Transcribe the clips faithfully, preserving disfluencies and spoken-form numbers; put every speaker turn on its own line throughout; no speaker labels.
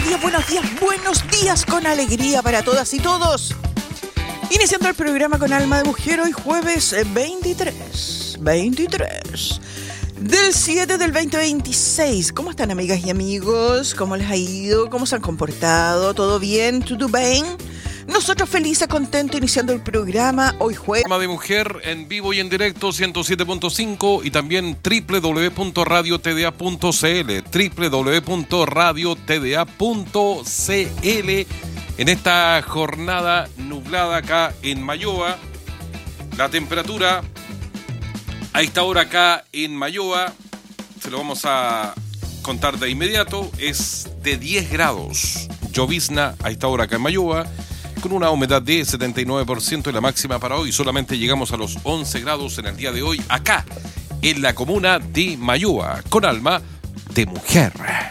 días, buenos días, buenos días con alegría para todas y todos. Iniciando el programa con alma de mujer hoy jueves veintitrés, veintitrés del siete del veinte veintiséis. ¿Cómo están, amigas y amigos? ¿Cómo les ha ido? ¿Cómo se han comportado? ¿Todo bien? ¿Todo bien? Nosotros felices, contentos, iniciando el programa hoy jueves.
Alma de mujer en vivo y en directo ciento siete punto cinco y también doble u doble u doble u punto radio t d a punto c l, doble u doble u doble u punto radio t d a punto c l. En esta jornada nublada acá en Mayoa, la temperatura a esta hora acá en Mayoa, se lo vamos a contar de inmediato, es de diez grados. Llovizna a esta hora acá en Mayoa, con una humedad de setenta y nueve por ciento y la máxima para hoy. Solamente llegamos a los once grados en el día de hoy, acá en la comuna de Mayoa, con alma de mujer.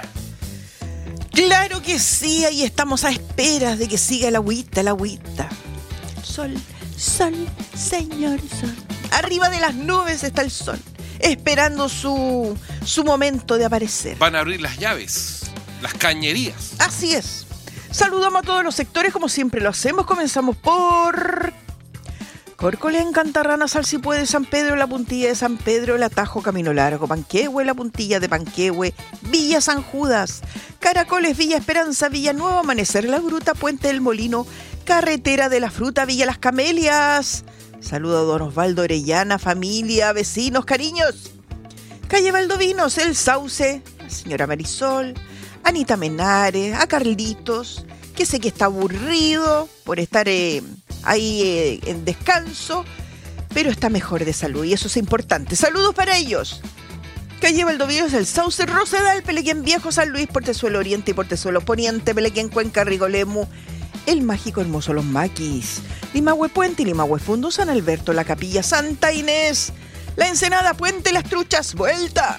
Claro que sí, ahí estamos a esperas de que siga el agüita, el agüita. Sol, sol, señor sol. Arriba de las nubes está el sol, esperando su, su momento de aparecer.
Van a abrir las llaves, las cañerías.
Así es. Saludamos a todos los sectores como siempre lo hacemos. Comenzamos por Córcolén, Cantarrana, Salsipuede, San Pedro, La Puntilla de San Pedro, El Atajo, Camino Largo, Panquehue, La Puntilla de Panquehue, Villa San Judas, Caracoles, Villa Esperanza, Villa Nuevo, Amanecer, La Gruta, Puente del Molino, Carretera de la Fruta, Villa Las Camelias. Saludo a don Osvaldo Orellana, familia, vecinos, cariños. Calle Valdovinos, El Sauce, la señora Marisol, Anita Menares, a Carlitos, que sé que está aburrido por estar eh, ahí eh, en descanso, pero está mejor de salud y eso es importante. Saludos para ellos. Calle Valdovinos, El Sauce, Rosedal, Pelequén Viejo, San Luis, Portezuelo Oriente y Portezuelo Poniente, Pelequén Cuenca, Rigolemu, El Mágico Hermoso, Los Maquis, Limahue Puente y Limahue Fundo, San Alberto, La Capilla, Santa Inés, La Ensenada, Puente Las Truchas, Vuelta.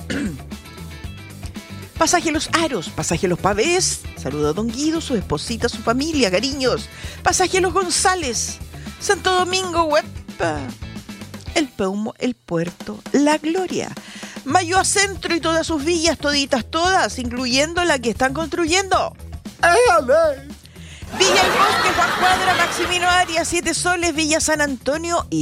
Pasaje Los Aros, Pasaje Los Pavés, saludo a don Guido, su esposita, su familia, cariños. Pasaje Los González, Santo Domingo, Huepa, El Peumo, El Puerto, La Gloria, Mayoa Centro y todas sus villas, toditas todas, incluyendo la que están construyendo. Villa El Bosque, Juan Cuadra, Maximino Arias, Siete Soles, Villa San Antonio y